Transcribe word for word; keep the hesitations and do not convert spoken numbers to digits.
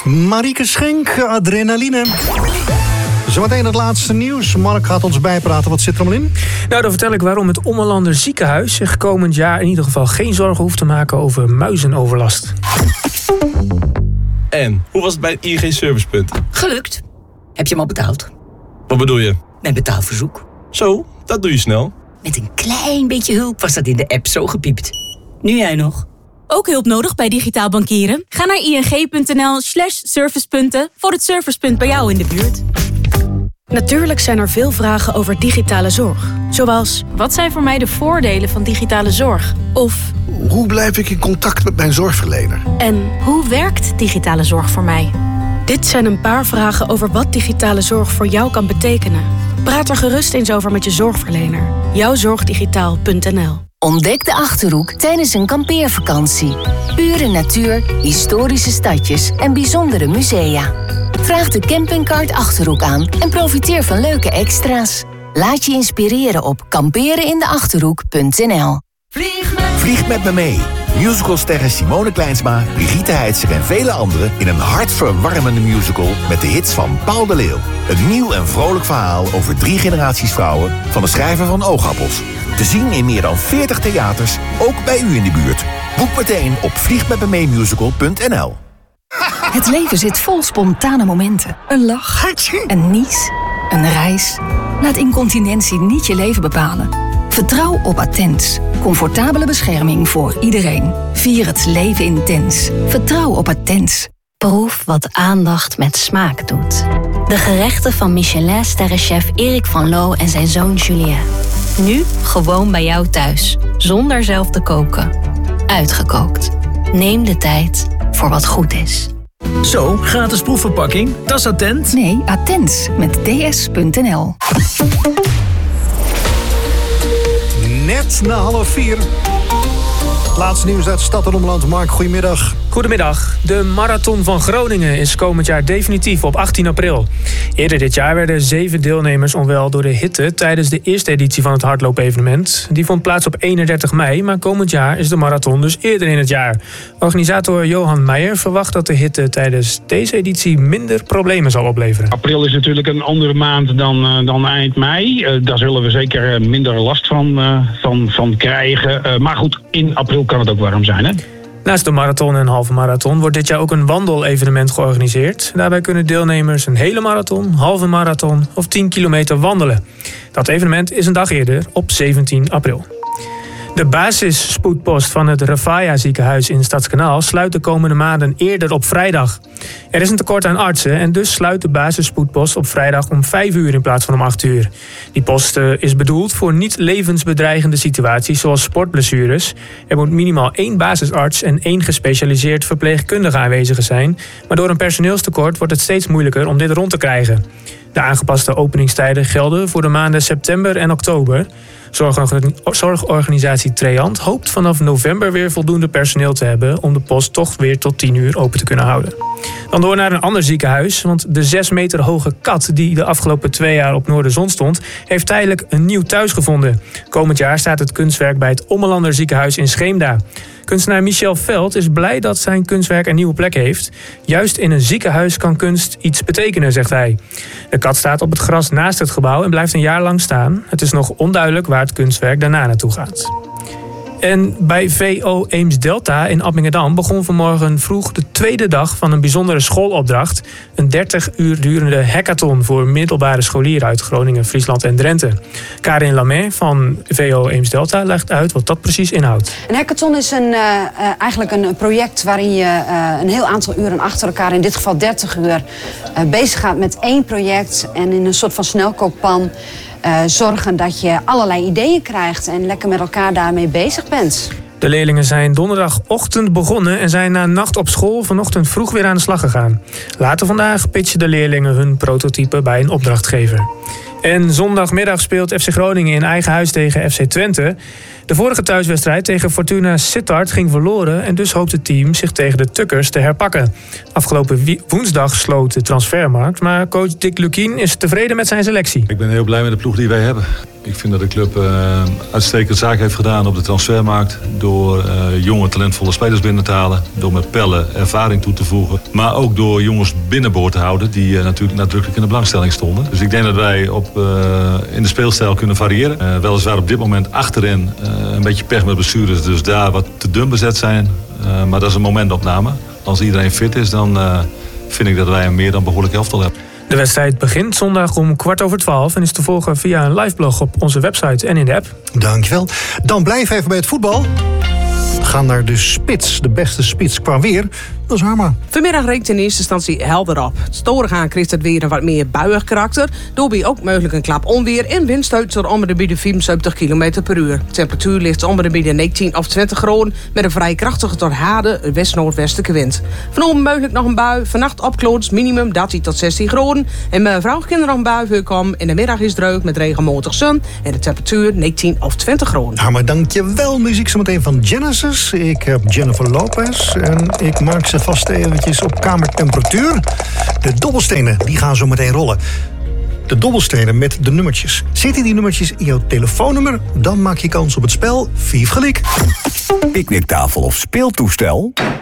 Marieke Schenk, adrenaline. Zometeen het laatste nieuws. Mark gaat ons bijpraten. Wat zit er allemaal in? Nou, dan vertel ik waarom het Ommelander ziekenhuis zich komend jaar in ieder geval geen zorgen hoeft te maken over muizenoverlast. En, hoe was het bij het I N G-servicepunt? Gelukt. Heb je hem al betaald? Wat bedoel je? Mijn betaalverzoek. Zo, dat doe je snel. Met een klein beetje hulp was dat in de app zo gepiept. Nu jij nog. Ook hulp nodig bij digitaal bankieren? Ga naar ing.nl slash servicepunten voor het servicepunt bij jou in de buurt. Natuurlijk zijn er veel vragen over digitale zorg. Zoals, wat zijn voor mij de voordelen van digitale zorg? Of, hoe blijf ik in contact met mijn zorgverlener? En, hoe werkt digitale zorg voor mij? Dit zijn een paar vragen over wat digitale zorg voor jou kan betekenen. Praat er gerust eens over met je zorgverlener. jouwzorgdigitaal punt n l. Ontdek de Achterhoek tijdens een kampeervakantie. Pure natuur, historische stadjes en bijzondere musea. Vraag de campingkaart Achterhoek aan en profiteer van leuke extra's. Laat je inspireren op kamperenindeachterhoek punt n l. Vlieg met, Vlieg met me mee. Musicalsterren Simone Kleinsma, Brigitte Heitzer en vele anderen in een hartverwarmende musical met de hits van Paul de Leeuw. Een nieuw en vrolijk verhaal over drie generaties vrouwen van de schrijver van Oogappels. Te zien in meer dan veertig theaters, ook bij u in de buurt. Boek meteen op vlieg met me mee musical punt n l. Het leven zit vol spontane momenten. Een lach, een nies, een reis. Laat incontinentie niet je leven bepalen. Vertrouw op Attens. Comfortabele bescherming voor iedereen. Vier het leven intens. Vertrouw op Attens. Proef wat aandacht met smaak doet. De gerechten van Michelin-sterrenchef Erik van Loo en zijn zoon Julien. Nu gewoon bij jou thuis. Zonder zelf te koken. Uitgekookt. Neem de tijd voor wat goed is. Zo, gratis proefverpakking. Dat is Attent. Nee, Attens met d s punt n l. Net na half vier. Laatste nieuws uit Stad en Omland. Mark, goedemiddag. Goedemiddag. De Marathon van Groningen is komend jaar definitief op achttien april. Eerder dit jaar werden zeven deelnemers onwel door de hitte tijdens de eerste editie van het hardloopevenement. Die vond plaats op eenendertig mei, maar komend jaar is de marathon dus eerder in het jaar. Organisator Johan Meijer verwacht dat de hitte tijdens deze editie minder problemen zal opleveren. April is natuurlijk een andere maand dan, uh, dan eind mei. Uh, daar zullen we zeker minder last van, uh, van, van krijgen. Uh, maar goed, in april kan het ook warm zijn, hè? Naast de marathon en halve marathon wordt dit jaar ook een wandelevenement georganiseerd. Daarbij kunnen deelnemers een hele marathon, halve marathon of tien kilometer wandelen. Dat evenement is een dag eerder, op zeventien april. De basisspoedpost van het Raffaia ziekenhuis in Stadskanaal sluit de komende maanden eerder op vrijdag. Er is een tekort aan artsen en dus sluit de basisspoedpost op vrijdag om vijf uur in plaats van om acht uur. Die post is bedoeld voor niet levensbedreigende situaties zoals sportblessures. Er moet minimaal één basisarts en één gespecialiseerd verpleegkundige aanwezig zijn. Maar door een personeelstekort wordt het steeds moeilijker om dit rond te krijgen. De aangepaste openingstijden gelden voor de maanden september en oktober. Zorgorganisatie Treant hoopt vanaf november weer voldoende personeel te hebben om de post toch weer tot tien uur open te kunnen houden. Dan door naar een ander ziekenhuis, want de zes meter hoge kat die de afgelopen twee jaar op Noorderzon stond, heeft tijdelijk een nieuw thuis gevonden. Komend jaar staat het kunstwerk bij het Ommelander ziekenhuis in Scheemda. Kunstenaar Michel Veld is blij dat zijn kunstwerk een nieuwe plek heeft. Juist in een ziekenhuis kan kunst iets betekenen, zegt hij. De kat staat op het gras naast het gebouw en blijft een jaar lang staan. Het is nog onduidelijk waar het kunstwerk daarna naartoe gaat. En bij V O Eems Delta in Appingedam begon vanmorgen vroeg de tweede dag van een bijzondere schoolopdracht. Een dertig uur durende hackathon voor middelbare scholieren uit Groningen, Friesland en Drenthe. Karin Lamé van V O Eems Delta legt uit wat dat precies inhoudt. Een hackathon is een, uh, eigenlijk een project waarin je uh, een heel aantal uren achter elkaar, in dit geval dertig uur, uh, bezig gaat met één project en in een soort van snelkookpan. Uh, zorgen dat je allerlei ideeën krijgt en lekker met elkaar daarmee bezig bent. De leerlingen zijn donderdagochtend begonnen en zijn na een nacht op school vanochtend vroeg weer aan de slag gegaan. Later vandaag pitchen de leerlingen hun prototype bij een opdrachtgever. En zondagmiddag speelt F C Groningen in eigen huis tegen F C Twente. De vorige thuiswedstrijd tegen Fortuna Sittard ging verloren en dus hoopt het team zich tegen de Tukkers te herpakken. Afgelopen woensdag sloot de transfermarkt, maar coach Dick Lukkien is tevreden met zijn selectie. Ik ben heel blij met de ploeg die wij hebben. Ik vind dat de club uh, uitstekend zaak heeft gedaan op de transfermarkt. Door uh, jonge, talentvolle spelers binnen te halen. Door met Pelle ervaring toe te voegen. Maar ook door jongens binnenboord te houden die uh, natuurlijk nadrukkelijk in de belangstelling stonden. Dus ik denk dat wij op, uh, in de speelstijl kunnen variëren. Uh, weliswaar op dit moment achterin uh, een beetje pech met bestuurders. Dus daar wat te dun bezet zijn. Uh, maar dat is een momentopname. Als iedereen fit is, dan uh, vind ik dat wij een meer dan behoorlijk elftal hebben. De wedstrijd begint zondag om kwart over twaalf en is te volgen via een liveblog op onze website en in de app. Dankjewel. Dan blijf even bij het voetbal. We gaan naar de spits, de beste spits qua weer. Dat is Harma. Vanmiddag reekt in eerste instantie helder op. Het storen gaan krijgt het weer een wat meer buiig karakter. Daarbij ook mogelijk een klap onweer en windstoot tot om de bij de vierenzeventig kilometer per uur. De temperatuur ligt om de bij de negentien of twintig graden met een vrij krachtige tot harde west-noordwestelijke wind. Vanavond mogelijk nog een bui. Vannacht opkloots, minimum dertien tot zestien graden. En mijn vrouw kan er nog een bui voor komen. In de middag is het droog met regelmatig zon. En de temperatuur negentien of twintig graden. Harma, dankjewel. Muziek zometeen van Genesis. Ik heb Jennifer Lopez en ik maak ze vast eventjes op kamertemperatuur. De dobbelstenen, die gaan zo meteen rollen. De dobbelstenen met de nummertjes. Zitten die nummertjes in jouw telefoonnummer? Dan maak je kans op het spel Vief Gelijk. Picknicktafel of speeltoestel?